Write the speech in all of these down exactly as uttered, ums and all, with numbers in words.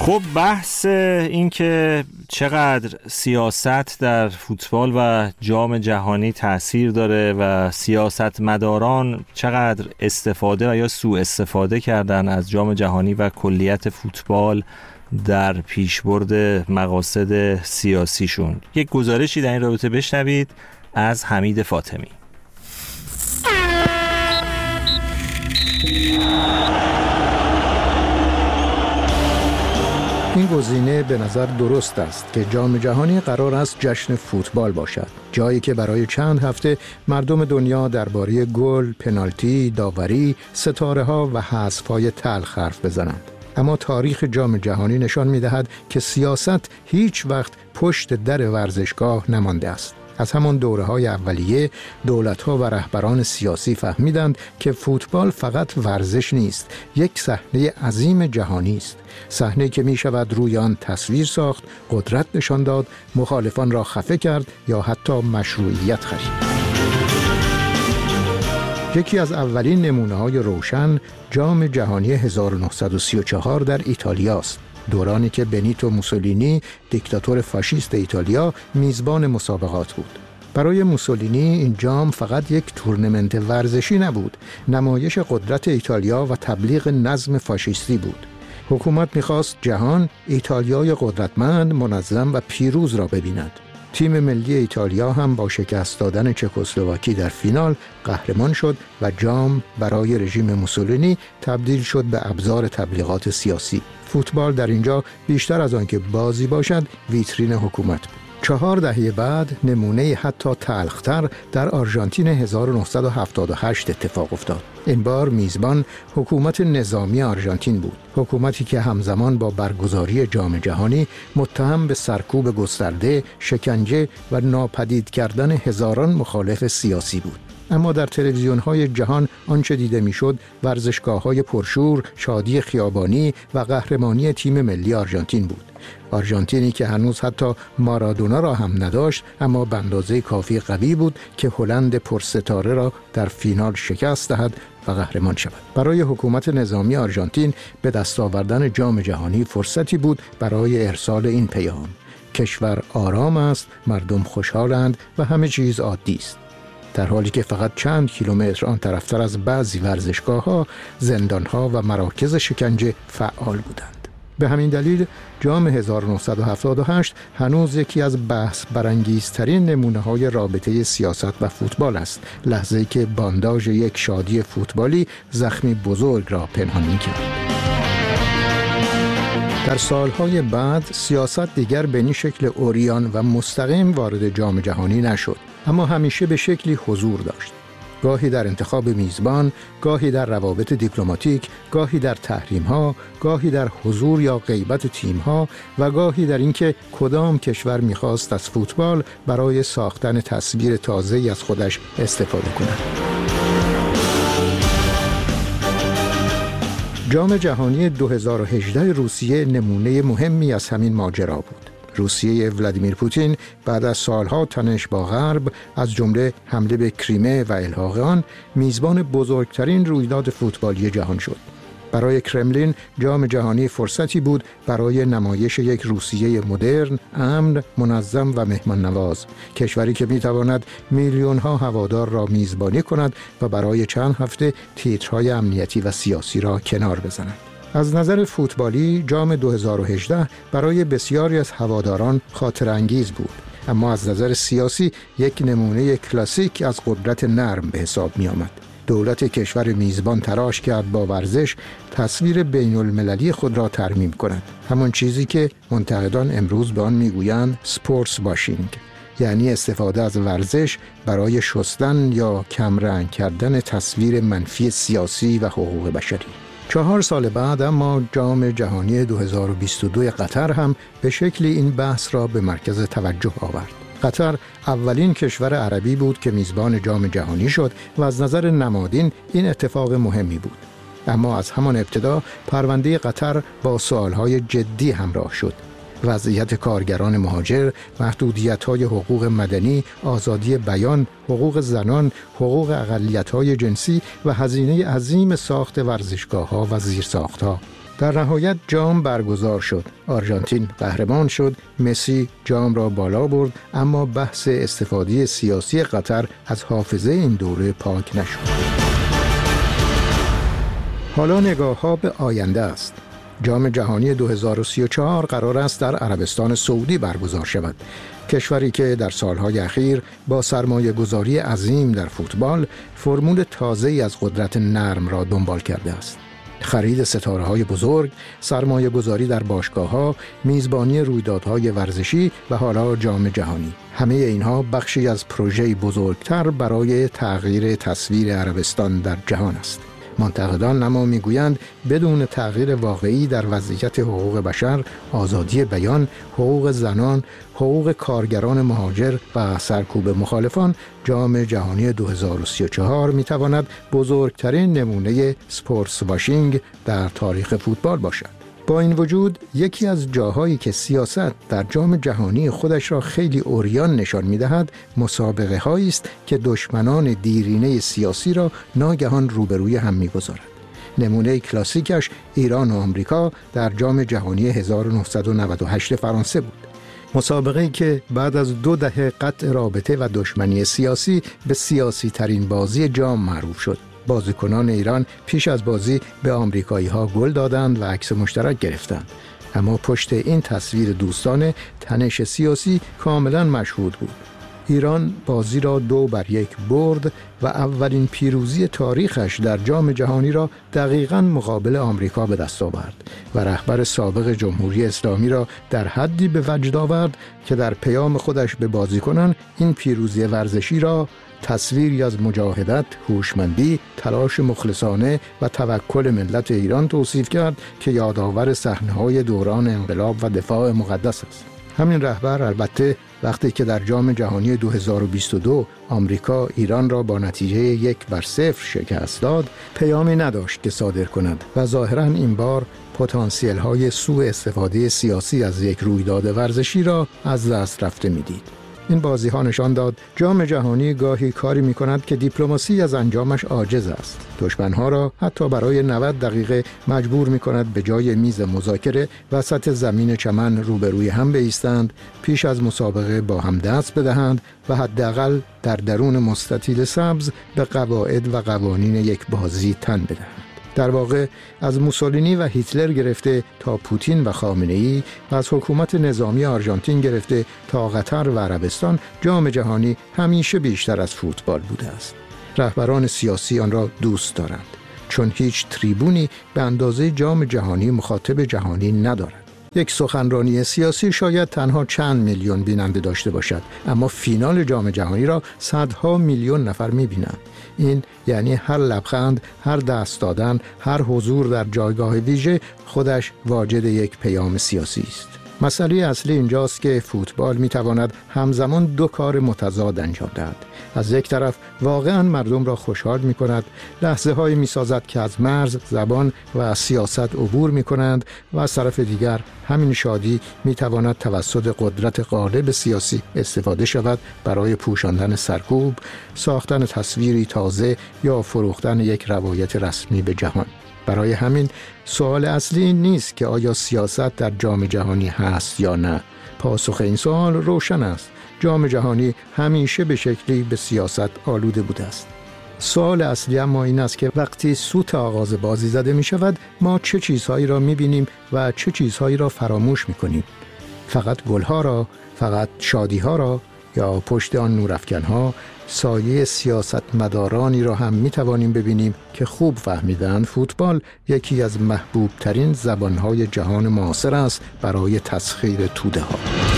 خب بحث این که چقدر سیاست در فوتبال و جام جهانی تأثیر داره و سیاستمداران چقدر استفاده و یا سوء استفاده کردن از جام جهانی و کلیت فوتبال در پیشبرد مقاصد سیاسیشون. یک گزارشی در این رابطه بشنوید از حمید فاطمی. این گزینه به نظر درست است که جام جهانی قرار است جشن فوتبال باشد، جایی که برای چند هفته مردم دنیا درباره گل، پنالتی، داوری، ستاره‌ها و حذف‌های تلخ حرف بزنند. اما تاریخ جام جهانی نشان می‌دهد که سیاست هیچ وقت پشت در ورزشگاه نمانده است. از همان دوره‌های اولیه دولت‌ها و رهبران سیاسی فهمیدند که فوتبال فقط ورزش نیست، یک صحنه عظیم جهانی است، صحنه‌ای که می‌شود روی آن تصویر ساخت، قدرت نشان داد، مخالفان را خفه کرد یا حتی مشروعیت خرید. یکی از اولین نمونه‌های روشن جام جهانی هزار و نهصد و سی و چهار در ایتالیا است، دورانی که بنیتو موسولینی دیکتاتور فاشیست ایتالیا میزبان مسابقات بود. برای موسولینی این جام فقط یک تورنمنت ورزشی نبود، نمایش قدرت ایتالیا و تبلیغ نظم فاشیستی بود. حکومت می‌خواست جهان ایتالیای قدرتمند، منظم و پیروز را ببیند. تیم ملی ایتالیا هم با شکست دادن چکسلواکی در فینال قهرمان شد و جام برای رژیم موسولینی تبدیل شد به ابزار تبلیغات سیاسی. فوتبال در اینجا بیشتر از آنکه بازی باشد ویترین حکومت بود. چهار دهه بعد نمونه حتی تلختر در آرژانتین هزار و نهصد و هفتاد و هشت اتفاق افتاد. این بار میزبان حکومت نظامی آرژانتین بود، حکومتی که همزمان با برگزاری جام جهانی متهم به سرکوب گسترده، شکنجه و ناپدید کردن هزاران مخالف سیاسی بود. اما در تلویزیون‌های جهان آنچه دیده میشد ورزشگاه‌های پرشور، شادی خیابانی و قهرمانی تیم ملی آرژانتین بود. آرژانتینی که هنوز حتی مارادونا را هم نداشت، اما به اندازه کافی قوی بود که هلند پرستاره را در فینال شکست دهد و قهرمان شود. برای حکومت نظامی آرژانتین به دست آوردن جام جهانی فرصتی بود برای ارسال این پیام: کشور آرام است، مردم خوشحالند و همه چیز عادی است. در حالی که فقط چند کیلومتر آن طرفتر از بعضی ورزشگاه‌ها، زندان‌ها و مراکز شکنجه فعال بودند. به همین دلیل جام هزار و نهصد و هفتاد و هشت هنوز یکی از بحث برانگیزترین نمونه‌های رابطه سیاست و فوتبال است، لحظه‌ای که بانداژ یک شادی فوتبالی زخمی بزرگ را پنهان می‌کرد. در سالهای بعد سیاست دیگر به این شکل عریان و مستقیم وارد جام جهانی نشد، اما همیشه به شکلی حضور داشت. گاهی در انتخاب میزبان، گاهی در روابط دیپلماتیک، گاهی در تحریم‌ها، گاهی در حضور یا غیبت تیم‌ها و گاهی در اینکه کدام کشور می‌خواست از فوتبال برای ساختن تصویر تازه‌ای از خودش استفاده کند. جام جهانی دو هزار و هجده روسیه نمونه مهمی از همین ماجرا بود. روسیه ولادیمیر پوتین بعد از سالها تنش با غرب، از جمله حمله به کریمه و الحاق آن، میزبان بزرگترین رویداد فوتبالی جهان شد. برای کرملین جام جهانی فرصتی بود برای نمایش یک روسیه مدرن، امن، منظم و مهمان نواز، کشوری که میتواند میلیون‌ها هوادار را میزبانی کند و برای چند هفته تیترهای امنیتی و سیاسی را کنار بزند. از نظر فوتبالی جام دو هزار و هجده برای بسیاری از هواداران خاطر انگیز بود، اما از نظر سیاسی یک نمونه کلاسیک از قدرت نرم به حساب می آمد. دولت کشور میزبان تلاش کرد با ورزش تصویر بین المللی خود را ترمیم کند، همان چیزی که منتقدان امروز به آن میگویند سپورتس واشینگ، یعنی استفاده از ورزش برای شستن یا کمرنگ کردن تصویر منفی سیاسی و حقوق بشری. چهار سال بعد اما جام جهانی دو هزار و بیست و دو قطر هم به شکلی این بحث را به مرکز توجه آورد. قطر اولین کشور عربی بود که میزبان جام جهانی شد و از نظر نمادین این اتفاق مهمی بود. اما از همان ابتدا پرونده قطر با سوالهای جدی همراه شد. وضعیت کارگران مهاجر، محدودیت‌های حقوق مدنی، آزادی بیان، حقوق زنان، حقوق اقلیت‌های جنسی و هزینه عظیم ساخت ورزشگاه‌ها و زیرساخت‌ها. در نهایت جام برگزار شد. آرژانتین قهرمان شد. مسی جام را بالا برد، اما بحث استفاده سیاسی قطر از حافظه این دوره پاک نشد. حالا نگاه ها به آینده است. جام جهانی دو هزار و سی و چهار قرار است در عربستان سعودی برگزار شود. کشوری که در سالهای اخیر با سرمایه گذاری عظیم در فوتبال فرمول تازه‌ای از قدرت نرم را دنبال کرده است. خرید ستاره‌های بزرگ، سرمایه گذاری در باشگاه‌ها، میزبانی رویدادهای ورزشی و حالا جام جهانی. همه اینها بخشی از پروژه‌ای بزرگتر برای تغییر تصویر عربستان در جهان است. منتقدان اما میگویند بدون تغییر واقعی در وضعیت حقوق بشر، آزادی بیان، حقوق زنان، حقوق کارگران مهاجر و سرکوب مخالفان، جام جهانی دو هزار و سی و چهار میتواند بزرگترین نمونه سپورتس واشینگ در تاریخ فوتبال باشد. با این وجود یکی از جاهایی که سیاست در جام جهانی خودش را خیلی عریان نشان می‌دهد، مسابقه هایی است که دشمنان دیرینه سیاسی را ناگهان روبروی هم می‌گذارد. نمونه کلاسیکش ایران و آمریکا در جام جهانی هزار و نهصد و نود و هشت فرانسه بود. مسابقه‌ای که بعد از دو دهه قطع رابطه و دشمنی سیاسی به سیاسی ترین بازی جام معروف شد. بازیکنان ایران پیش از بازی به آمریکایی‌ها گل دادند و عکس مشترک گرفتند. اما پشت این تصویر دوستانه تنش سیاسی کاملا مشهود بود. ایران بازی را دو بر یک برد و اولین پیروزی تاریخش در جام جهانی را دقیقاً مقابل آمریکا به دست آورد و رهبر سابق جمهوری اسلامی را در حدی به وجد آورد که در پیام خودش به بازیکنان این پیروزی ورزشی را تصویری از مجاهدت، هوشمندی، تلاش مخلصانه و توکل ملت ایران توصیف کرد که یادآور صحنه‌های دوران انقلاب و دفاع مقدس است. همین رهبر البته وقتی که در جام جهانی دو هزار و بیست و دو آمریکا ایران را با نتیجه یک بر صفر شکست داد، پیامی نداشت که صادر کند و ظاهراً این بار پتانسیل های سوء استفاده سیاسی از یک رویداد ورزشی را از دست رفته می‌دید. این بازی ها نشان داد جام جهانی گاهی کاری می کند که دیپلماسی از انجامش عاجز است. دشمنها را حتی برای نود دقیقه مجبور می کند به جای میز مذاکره وسط زمین چمن روبروی هم بایستند، پیش از مسابقه با هم دست بدهند و حداقل در درون مستطیل سبز به قواعد و قوانین یک بازی تن بدهند. در واقع از موسولینی و هیتلر گرفته تا پوتین و خامنه‌ای و از حکومت نظامی آرژانتین گرفته تا قطر و عربستان، جام جهانی همیشه بیشتر از فوتبال بوده است. رهبران سیاسی آن را دوست دارند، چون هیچ تریبونی به اندازه جام جهانی مخاطب جهانی ندارد. یک سخنرانی سیاسی شاید تنها چند میلیون بیننده داشته باشد، اما فینال جام جهانی را صدها میلیون نفر می‌بینند. این یعنی هر لبخند، هر دست دادن، هر حضور در جایگاه ویژه خودش واجد یک پیام سیاسی است. مسئله اصلی اینجاست که فوتبال میتواند همزمان دو کار متضاد انجام دهد. از یک طرف واقعا مردم را خوشحال می کند، لحظه هایی می سازد که از مرز، زبان و سیاست عبور می کنند، و از طرف دیگر همین شادی می تواند توسط قدرت غالب سیاسی استفاده شود برای پوشاندن سرکوب، ساختن تصویری تازه یا فروختن یک روایت رسمی به جهان. برای همین سوال اصلی این نیست که آیا سیاست در جام جهانی هست یا نه. پاسخ این سوال روشن است. جام جهانی همیشه به شکلی به سیاست آلوده بوده است. سوال اصلی اما این است که وقتی سوت آغاز بازی زده می شود، ما چه چیزهایی را می بینیم و چه چیزهایی را فراموش می کنیم. فقط گلها را، فقط شادیها را، یا پشت آن نورافکنها سایه سیاستمدارانی را هم می توانیم ببینیم که خوب فهمیدن فوتبال یکی از محبوب ترین زبانهای جهان معاصر است برای تسخیر توده ها.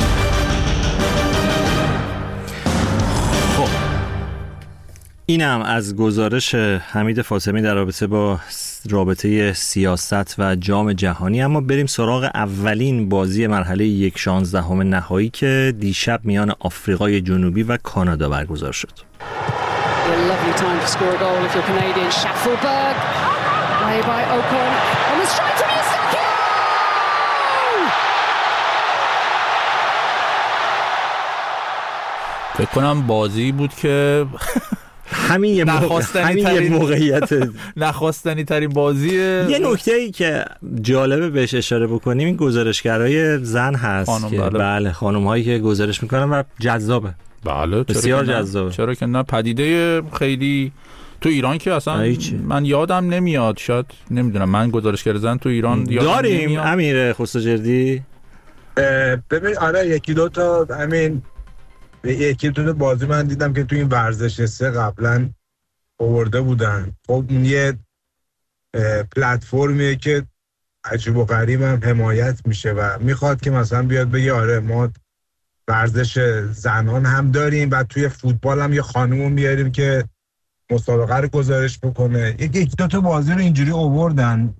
خب اینم از گزارش حمید فاطمی در رابطه با رابطه سیاست و جام جهانی. اما بریم سراغ اولین بازی مرحله یک شانزدهم نهایی که دیشب میان آفریقای جنوبی و کانادا برگزار شد. فکر کنم بازی بود که همین یه موقع... همین یه موقعیت نخواستنی ترین بازی. یه نکته‌ای که جالبه بهش اشاره بکنیم این گزارشگرای زن هست خانم که بله, بله خانم‌هایی که گزارش میکنن و جذابه. بله بسیار جذابه. چرا که نه، پدیده خیلی تو ایران که اصلا من یادم نمیاد، شاید نمیدونم، من گزارشگر زن تو ایران داریم. امیر خسروجردی ببین آره یکی دو تا همین یکی دو تا بازی من دیدم که تو این ورزش سه قبلا آورده بودن. خب اون یه پلتفرمیه که عجیب و غریب هم حمایت میشه و میخواد که مثلا بیاد بگه آره ما ورزش زنان هم داریم و توی فوتبال هم یه خانومو میاریم که مسابقه رو گزارش بکنه. یکی دو تا بازی رو اینجوری آوردن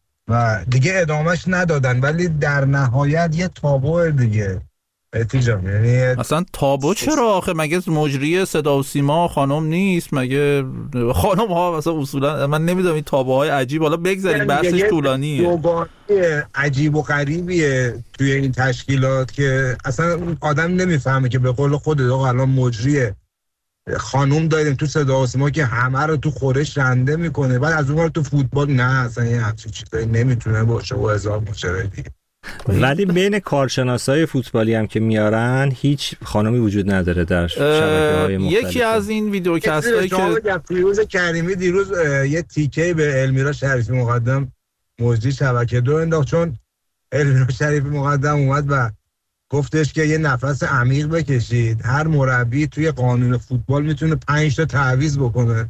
و دیگه ادامهش ندادن، ولی در نهایت یه تابو دیگه اتیجام. یعنی اصلا تابو چرا آخه؟ مگه مجری صدا و سیما خانم نیست؟ مگه خانم ها مثلا اصولا من نمیدونم این تابوهای عجیب، حالا بگذاریم بحثش طولانیه. دوگانه عجیب و غریبیه توی این تشکیلات که اصلا آدم نمیفهمه که به قول خودت آقا الان مجری خانوم داریم تو صدا و سیما که همه رو تو خورش رنده میکنه، بعد از اون تو فوتبال نه اصلا یه همچین چیزایی نمیتونه باشه و هزار ماجرای دیگه. ولی بین کارشناسای فوتبالی هم که میارن هیچ خانمی وجود نداره در شبکه‌های مختلف. یکی از این ویدیوکستایی که فیروز کریمی دیروز یه تیکه به المیرا شریفی مقدم مجری شبکه دو انداخت، چون المیرا شریفی مقدم اومد و گفتش که یه نفس عمیق بکشید، هر مربی توی قانون فوتبال میتونه پنج تا تعویض بکنه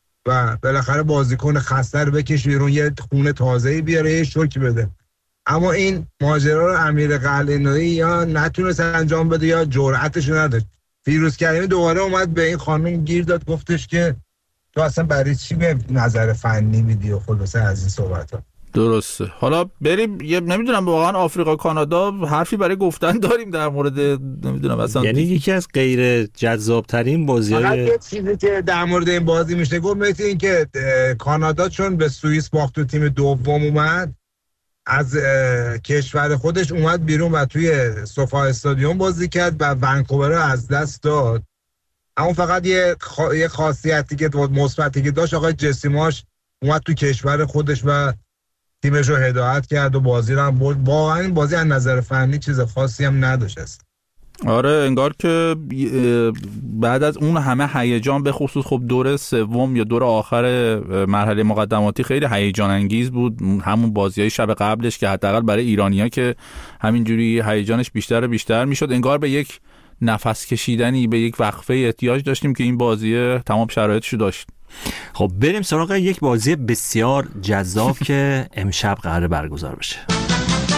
و بالاخره بازیکن خسته رو بکشه بیرون، یه خون تازه‌ای بیاره، یه شوک بده. اما این ماجرا رو امیر قلعه‌نویی یا نتونست انجام بده یا جرأتش نداشت. فیروز کریمی دوباره اومد به این خانم گیر داد، گفتش که تو اصلا برای چی به نظر فنی میدی و خلاصه از این صحبت‌ها. درسته. حالا بریم یه نمیدونم واقعا آفریقا کانادا حرفی برای گفتن داریم در مورد نمیدونم اصلا، یعنی یکی از غیر جذاب ترین بازی‌های یه چیزی که در مورد این بازی میشه گفت مثل این که کانادا چون به سوئیس باخت تو تیم دوم اومد، از کشور خودش اومد بیرون و توی سوفا استادیوم بازی کرد و ونکوور رو از دست داد. اما فقط یه خا... یه خاصیتی که مثبتی که داشت، آقای جسیماش اومد تو کشور خودش و تیمش رو هدایت کرد و بازی رو هم برد. واقعا این بازی از نظر فنی چیز خاصی هم نداشت است. آره انگار که بعد از اون همه هیجان، به خصوص خب دور سوم یا دور آخر مرحله مقدماتی خیلی هیجان انگیز بود، همون بازیای شب قبلش که حداقل برای ایرانی‌ها که همینجوری هیجانش بیشتر و بیشتر میشد، انگار به یک نفس کشیدنی، به یک وقفه احتیاج داشتیم که این بازی تمام شرایطشو داشت. خب بریم سراغ یک بازی بسیار جذاب که امشب قراره برگزار بشه.